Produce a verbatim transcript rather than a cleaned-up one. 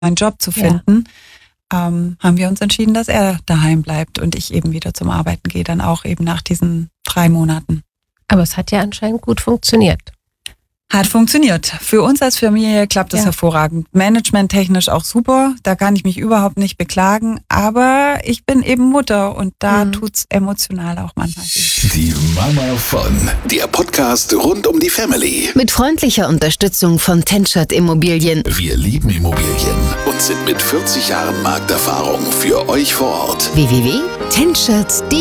einen Job zu finden, ja. ähm, haben wir uns entschieden, dass er daheim bleibt und ich eben wieder zum Arbeiten gehe, dann auch eben nach diesen drei Monaten. Aber es hat ja anscheinend gut funktioniert. Hat funktioniert. Für uns als Familie klappt es ja. hervorragend. Managementtechnisch auch super. Da kann ich mich überhaupt nicht beklagen. Aber ich bin eben Mutter und da mhm. tut's emotional auch manchmal weh. Die Mama von. Der Podcast rund um die Family. Mit freundlicher Unterstützung von Tenschert Immobilien. Wir lieben Immobilien und sind mit vierzig Jahren Markterfahrung für euch vor Ort. w w w punkt tenschert punkt de